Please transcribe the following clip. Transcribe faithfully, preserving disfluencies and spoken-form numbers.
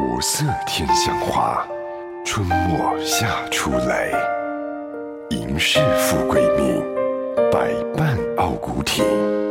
五色天香花，春末夏初雷。迎世富贵命，百伴傲骨挺。